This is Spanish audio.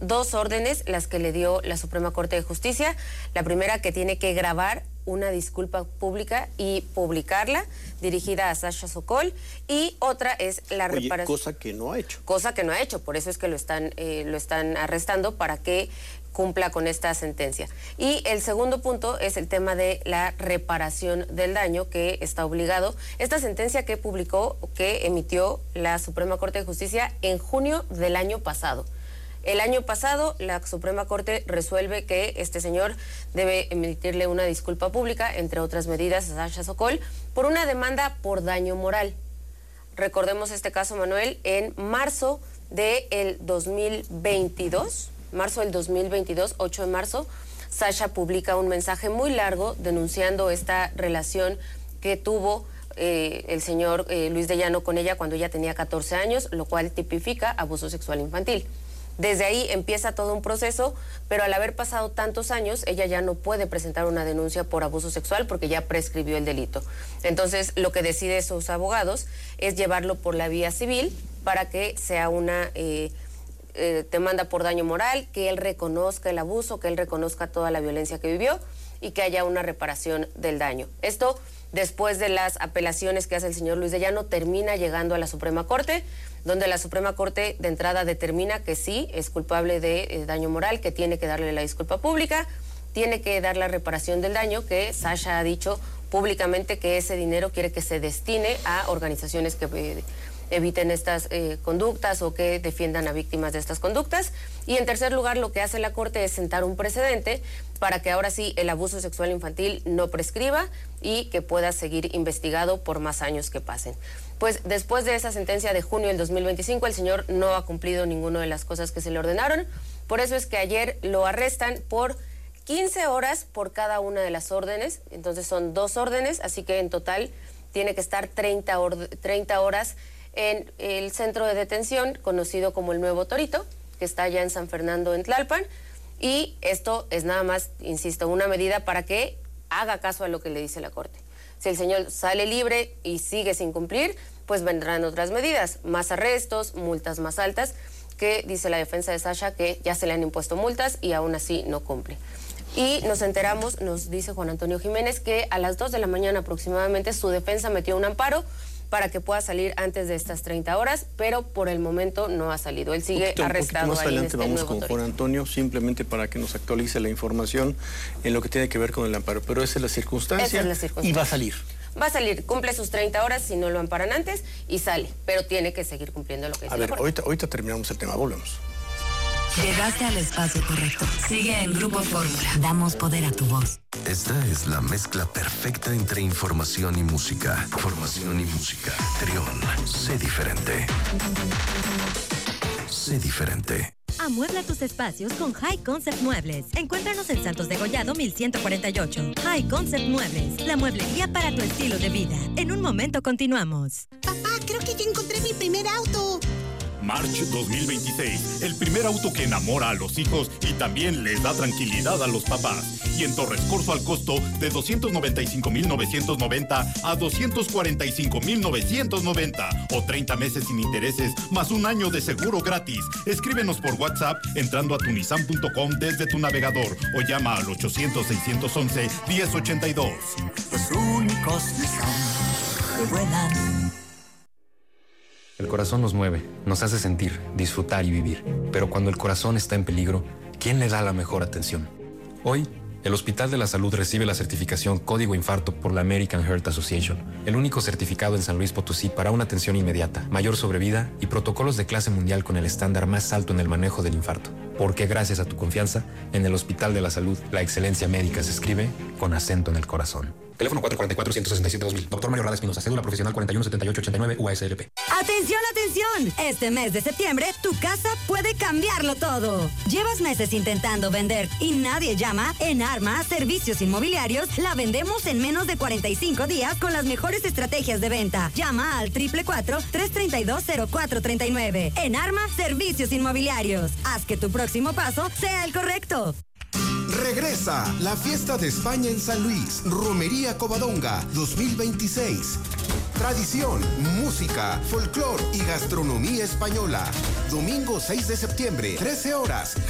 dos órdenes las que le dio la Suprema Corte de Justicia. La primera, que tiene que grabar una disculpa pública y publicarla, dirigida a Sasha Sokol, y otra es la reparación. Cosa que no ha hecho. Cosa que no ha hecho, por eso es que lo están arrestando, para que cumpla con esta sentencia. Y el segundo punto es el tema de la reparación del daño, que está obligado. Esta sentencia que emitió la Suprema Corte de Justicia en junio del año pasado. El año pasado, la Suprema Corte resuelve que este señor debe emitirle una disculpa pública, entre otras medidas, a Sasha Sokol, por una demanda por daño moral. Recordemos este caso, Manuel, en marzo del 2022, 8 de marzo, Sasha publica un mensaje muy largo denunciando esta relación que tuvo el señor Luis de Llano con ella cuando ella tenía 14 años, lo cual tipifica abuso sexual infantil. Desde ahí empieza todo un proceso, pero al haber pasado tantos años, ella ya no puede presentar una denuncia por abuso sexual porque ya prescribió el delito. Entonces, lo que deciden sus abogados es llevarlo por la vía civil para que sea una demanda por daño moral, que él reconozca el abuso, que él reconozca toda la violencia que vivió y que haya una reparación del daño. Esto, después de las apelaciones que hace el señor Luis de Llano, termina llegando a la Suprema Corte, donde la Suprema Corte de entrada determina que sí es culpable de daño moral, que tiene que darle la disculpa pública, tiene que dar la reparación del daño, que Sasha ha dicho públicamente que ese dinero quiere que se destine a organizaciones que eviten estas conductas o que defiendan a víctimas de estas conductas. Y en tercer lugar, lo que hace la Corte es sentar un precedente para que ahora sí el abuso sexual infantil no prescriba y que pueda seguir investigado por más años que pasen. Pues después de esa sentencia de junio del 2025, el señor no ha cumplido ninguna de las cosas que se le ordenaron. Por eso es que ayer lo arrestan por 15 horas por cada una de las órdenes. Entonces son 2 órdenes, así que en total tiene que estar 30 horas en el centro de detención conocido como el Nuevo Torito, que está allá en San Fernando, en Tlalpan. Y esto es nada más, insisto, una medida para que haga caso a lo que le dice la Corte. Si el señor sale libre y sigue sin cumplir, pues vendrán otras medidas, más arrestos, multas más altas, que dice la defensa de Sasha que ya se le han impuesto multas y aún así no cumple. Y nos enteramos, nos dice Juan Antonio Jiménez, que a las 2 de la mañana aproximadamente su defensa metió un amparo para que pueda salir antes de estas 30 horas, pero por el momento no ha salido. Él sigue arrestado. Más adelante vamos con Juan Antonio, simplemente para que nos actualice la información en lo que tiene que ver con el amparo. Pero esa es la circunstancia. Esa es la circunstancia. Y va a salir. Va a salir, cumple sus 30 horas si no lo amparan antes y sale, pero tiene que seguir cumpliendo lo que dice. A ver, ahorita terminamos el tema, volvemos. Llegaste al espacio correcto. Sigue en Grupo Fórmula. Damos poder a tu voz. Esta es la mezcla perfecta entre información y música. Formación y música. Trión. Sé diferente. Sé diferente. Amuebla tus espacios con High Concept Muebles. Encuéntranos en Santos de Gollado 1148. High Concept Muebles, la mueblería para tu estilo de vida. En un momento continuamos. Papá, creo que ya encontré mi primer auto. March 2026, el primer auto que enamora a los hijos y también les da tranquilidad a los papás. Y en Torres Corso al costo de 295,990 a 245,990 o 30 meses sin intereses más un año de seguro gratis. Escríbenos por WhatsApp entrando a tunisan.com desde tu navegador o llama al 800-611-1082. Los únicos Nissan que vuelan. El corazón nos mueve, nos hace sentir, disfrutar y vivir. Pero cuando el corazón está en peligro, ¿quién le da la mejor atención? Hoy, el Hospital de la Salud recibe la certificación Código Infarto por la American Heart Association, el único certificado en San Luis Potosí para una atención inmediata, mayor sobrevida y protocolos de clase mundial con el estándar más alto en el manejo del infarto. Porque gracias a tu confianza, en el Hospital de la Salud, la excelencia médica se escribe con acento en el corazón. Teléfono 444-167-2000. Doctor Mario Rada Espinosa. Cédula profesional 417889 UASLP. ¡Atención, atención! Este mes de septiembre, tu casa puede cambiarlo todo. ¿Llevas meses intentando vender y nadie llama? En Arma Servicios Inmobiliarios la vendemos en menos de 45 días con las mejores estrategias de venta. Llama al 444-332-0439. En Arma Servicios Inmobiliarios. Haz que tu próximo paso sea el correcto. Regresa la Fiesta de España en San Luis, Romería Covadonga 2026. Tradición, música, folclor y gastronomía española. Domingo 6 de septiembre, 13 horas.